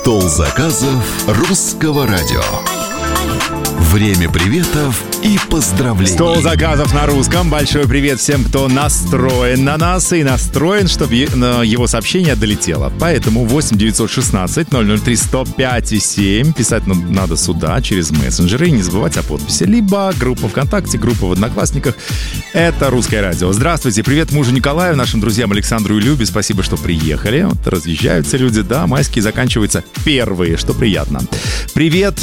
Стол заказов русского радио. Время приветов и поздравлений. Стол заказов на русском. Большой привет всем, кто настроен на нас и настроен, чтобы его сообщение долетело. Поэтому 8 916 003 105 и 7. Писать надо сюда через мессенджеры. И не забывать о подписи. Либо группа ВКонтакте, группа в Одноклассниках. Это Русское радио. Здравствуйте. Привет мужу Николаю, нашим друзьям Александру и Любе. Спасибо, что приехали. Вот разъезжаются люди. Да, майские заканчиваются первые, что приятно. Привет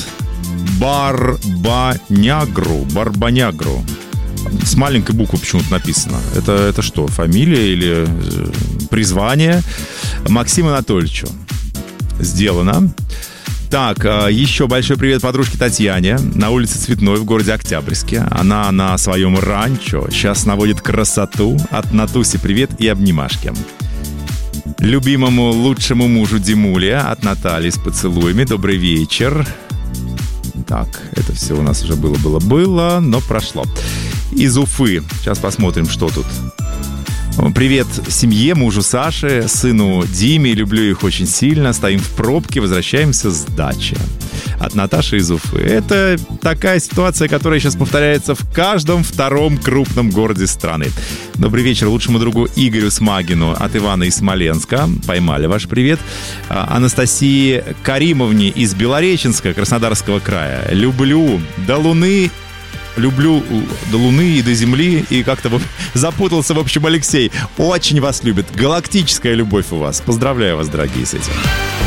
Барбанягру. С маленькой буквы почему-то написано. Это что, фамилия или призвание? Максиму Анатольевичу. Сделано. Так, еще большой привет подружке Татьяне на улице Цветной в городе Октябрьске. Она на своем ранчо сейчас наводит красоту. От Натуси привет и обнимашки. Любимому лучшему мужу Димуле от Натальи с поцелуями. Добрый вечер. Так, это все у нас уже было, но прошло. Из Уфы. Сейчас посмотрим, что тут. Привет семье, мужу Саше, сыну Диме. Люблю их очень сильно. Стоим в пробке, возвращаемся с дачи. От Наташи из Уфы. Это такая ситуация, которая сейчас повторяется в каждом втором крупном городе страны. Добрый вечер лучшему другу Игорю Смагину от Ивана из Смоленска. Поймали ваш привет. Анастасии Каримовне из Белореченска, Краснодарского края. Люблю до Луны и до Земли. И как-то запутался, в общем, Алексей. Очень вас любит. Галактическая любовь у вас. Поздравляю вас, дорогие, с этим.